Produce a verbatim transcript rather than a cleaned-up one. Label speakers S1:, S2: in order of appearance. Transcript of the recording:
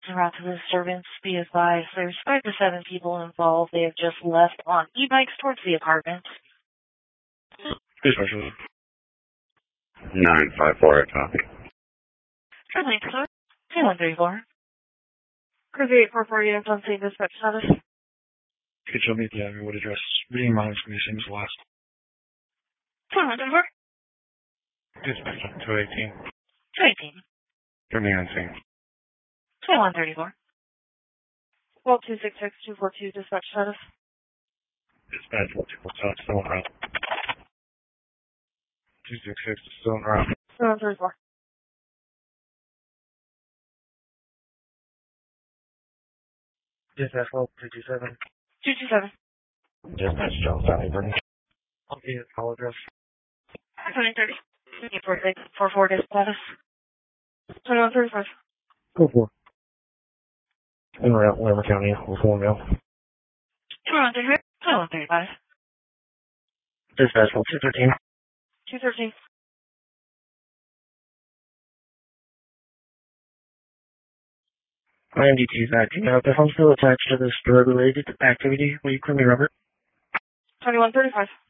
S1: En route to the disturbance, be advised there's five to seven people involved. They have just left on e-bikes towards the apartment.
S2: Dispatcher. nine five four, copy.
S1: Currently, sir. two one three four. Cruiser eight four four, you have unsafe dispatch status.
S2: Could you meet the avenue? What address? Reading mine is going to be the same as the last.
S1: two one three four.
S2: Dispatcher. two eighteen.
S1: two eighteen.
S2: Turning on scene.
S1: twenty-one thirty-four. twelve two six six two four two, dispatch status.
S2: Dispatch, one two four, still en route. two six six, still en route.
S1: twenty-one thirty-four.
S2: Dispatch, twelve two two seven.
S1: two two seven.
S2: Dispatch, Jones Valley, Bernie. I'll be at call address.
S1: twenty thirty. eight four six four four, dispatch status. twenty-one thirty-five.
S2: Go for En route, Larimer County, Reform Mill.
S1: twenty-one thirty-five. twenty-one thirty-five.
S2: Dispatch, two thirteen.
S1: two thirteen.
S2: I M D T is acting out. The home still attached to this drug-related activity. Will you call me, Robert?
S1: twenty-one thirty-five.